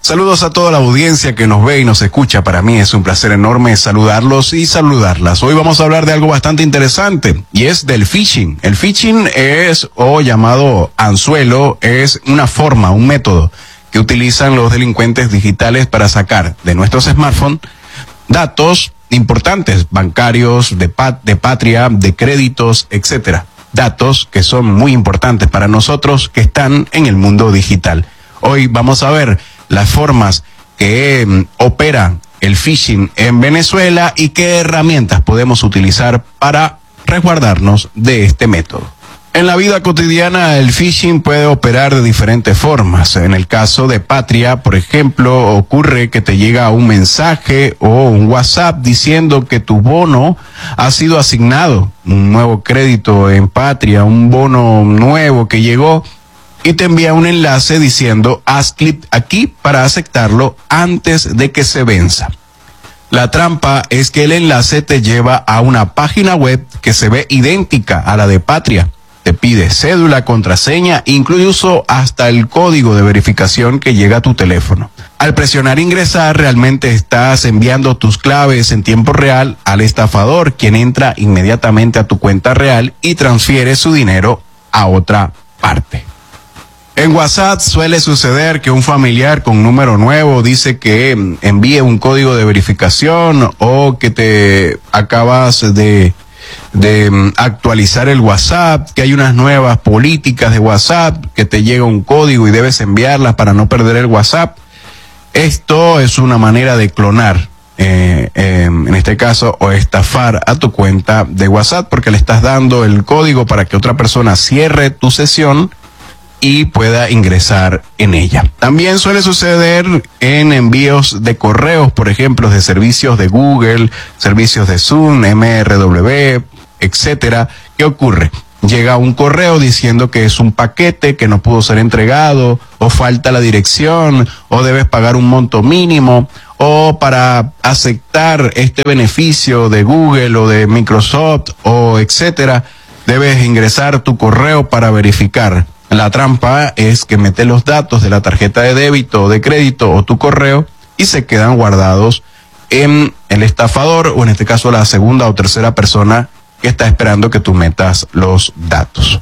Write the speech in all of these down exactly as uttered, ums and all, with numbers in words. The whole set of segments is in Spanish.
Saludos a toda la audiencia que nos ve y nos escucha. Para mí es un placer enorme saludarlos y saludarlas. Hoy vamos a hablar de algo bastante interesante y es del phishing. El phishing es, o llamado anzuelo, es una forma, un método que utilizan los delincuentes digitales para sacar de nuestros smartphones datos importantes, bancarios, de, pat, de patria, de créditos, etcétera. Datos que son muy importantes para nosotros que están en el mundo digital. Hoy vamos a ver las formas que eh, opera el phishing en Venezuela y qué herramientas podemos utilizar para resguardarnos de este método. En la vida cotidiana el phishing puede operar de diferentes formas. En el caso de Patria, por ejemplo, ocurre que te llega un mensaje o un WhatsApp diciendo que tu bono ha sido asignado, un nuevo crédito en Patria, un bono nuevo que llegó, y te envía un enlace diciendo haz clic aquí para aceptarlo antes de que se venza. La trampa es que el enlace te lleva a una página web que se ve idéntica a la de Patria. Te pide cédula, contraseña, incluso hasta el código de verificación que llega a tu teléfono. Al presionar ingresar, realmente estás enviando tus claves en tiempo real al estafador, quien entra inmediatamente a tu cuenta real y transfiere su dinero a otra parte. En WhatsApp suele suceder que un familiar con número nuevo dice que envíe un código de verificación o que te acabas de, de actualizar el WhatsApp, que hay unas nuevas políticas de WhatsApp, que te llega un código y debes enviarlas para no perder el WhatsApp. Esto es una manera de clonar, eh, eh, en este caso, o estafar a tu cuenta de WhatsApp porque le estás dando el código para que otra persona cierre tu sesión y pueda ingresar en ella. También suele suceder en envíos de correos, por ejemplo, de servicios de Google, servicios de Zoom, M R W, etcétera. ¿Qué ocurre? Llega un correo diciendo que es un paquete que no pudo ser entregado, o falta la dirección, o debes pagar un monto mínimo, o para aceptar este beneficio de Google o de Microsoft, o etcétera, debes ingresar tu correo para verificar. La trampa es que mete los datos de la tarjeta de débito o de crédito o tu correo y se quedan guardados en el estafador, o en este caso la segunda o tercera persona que está esperando que tú metas los datos.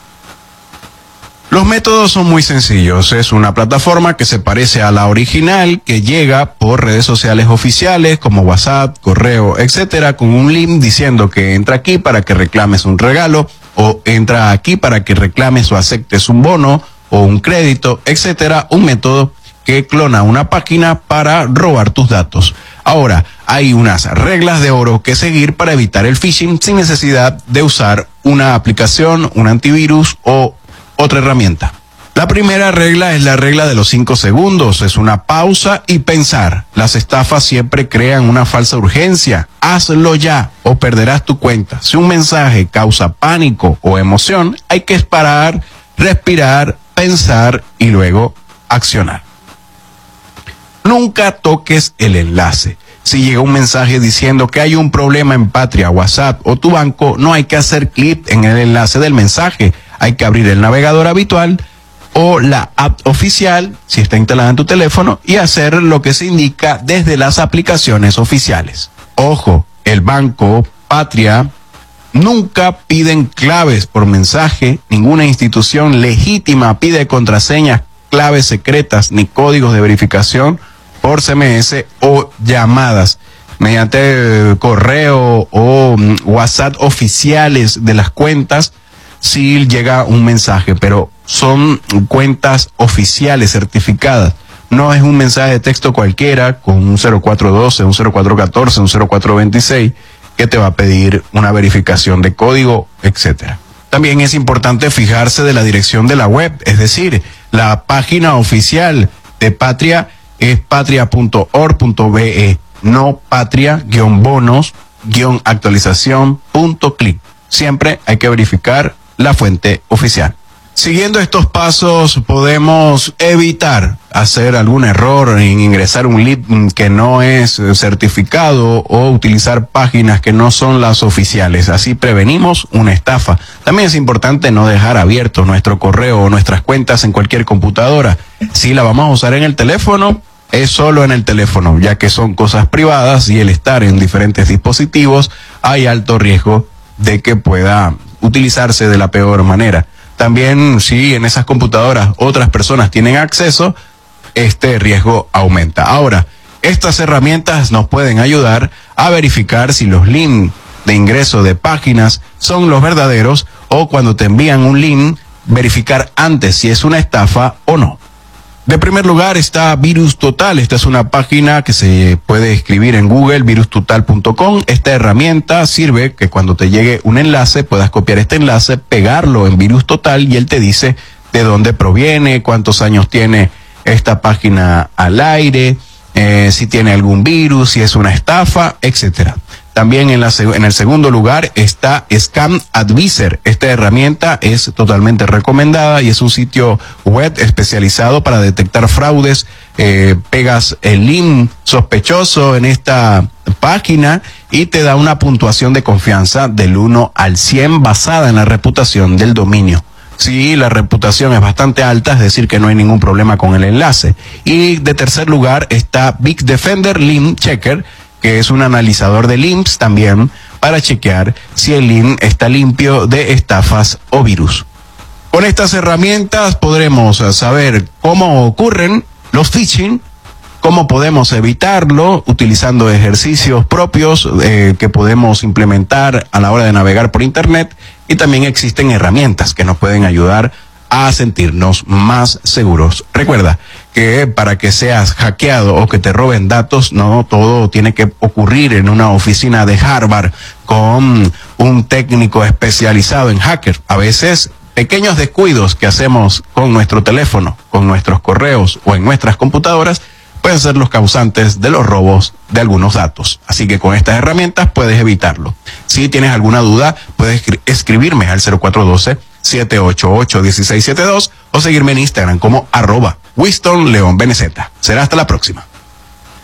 Los métodos son muy sencillos. Es una plataforma que se parece a la original, que llega por redes sociales oficiales como WhatsApp, correo, etcétera, con un link diciendo que entra aquí para que reclames un regalo, o entra aquí para que reclames o aceptes un bono o un crédito, etcétera. Un método que clona una página para robar tus datos. Ahora, hay unas reglas de oro que seguir para evitar el phishing sin necesidad de usar una aplicación, un antivirus o otra herramienta. La primera regla es la regla de los cinco segundos. Es una pausa y pensar. Las estafas siempre crean una falsa urgencia. Hazlo ya o perderás tu cuenta. Si un mensaje causa pánico o emoción, hay que parar, respirar, pensar y luego accionar. Nunca toques el enlace. Si llega un mensaje diciendo que hay un problema en Patria, WhatsApp o tu banco, no hay que hacer clic en el enlace del mensaje. Hay que abrir el navegador habitual o la app oficial, si está instalada en tu teléfono, y hacer lo que se indica desde las aplicaciones oficiales. Ojo, el banco, Patria, nunca piden claves por mensaje. Ninguna institución legítima pide contraseñas, claves secretas ni códigos de verificación por C M S o llamadas mediante correo o WhatsApp oficiales de las cuentas. Si llega un mensaje, pero son cuentas oficiales certificadas. No es un mensaje de texto cualquiera con un cero cuatro doce, un cero cuatro catorce, un cero cuatro veintiséis que te va a pedir una verificación de código, etcétera. También es importante fijarse de la dirección de la web, es decir, la página oficial de Patria es patria punto org punto be, no patria-bonos-actualización punto clic. Siempre hay que verificar la fuente oficial. Siguiendo estos pasos podemos evitar hacer algún error en ingresar un link que no es certificado o utilizar páginas que no son las oficiales. Así prevenimos una estafa. También es importante no dejar abierto nuestro correo o nuestras cuentas en cualquier computadora. Si la vamos a usar en el teléfono, es solo en el teléfono, ya que son cosas privadas y el estar en diferentes dispositivos hay alto riesgo de que pueda utilizarse de la peor manera. También si en esas computadoras otras personas tienen acceso, este riesgo aumenta. Ahora, estas herramientas nos pueden ayudar a verificar si los links de ingreso de páginas son los verdaderos, o cuando te envían un link, verificar antes si es una estafa o no. De primer lugar está Virus Total. Esta es una página que se puede escribir en Google, virus total punto com. Esta herramienta sirve que cuando te llegue un enlace puedas copiar este enlace, pegarlo en Virus Total y él te dice de dónde proviene, cuántos años tiene esta página al aire, eh, si tiene algún virus, si es una estafa, etcétera. También en, la, en el segundo lugar está Scam Advisor. Esta herramienta es totalmente recomendada y es un sitio web especializado para detectar fraudes. Eh, pegas el link sospechoso en esta página y te da una puntuación de confianza del uno al cien basada en la reputación del dominio. Si la reputación es bastante alta, es decir que no hay ningún problema con el enlace. Y de tercer lugar está Big Defender Link Checker, que es un analizador de links también para chequear si el link está limpio de estafas o virus. Con estas herramientas podremos saber cómo ocurren los phishing, cómo podemos evitarlo utilizando ejercicios propios eh, que podemos implementar a la hora de navegar por internet, y también existen herramientas que nos pueden ayudar a sentirnos más seguros. Recuerda que para que seas hackeado o que te roben datos, no todo tiene que ocurrir en una oficina de Harvard con un técnico especializado en hacker. A veces pequeños descuidos que hacemos con nuestro teléfono, con nuestros correos o en nuestras computadoras pueden ser los causantes de los robos de algunos datos. Así que con estas herramientas puedes evitarlo. Si tienes alguna duda, puedes escribirme al cero cuatro uno dos, siete ocho ocho, uno seis siete dos o seguirme en Instagram como arroba Winston León B N Z. Será hasta la próxima.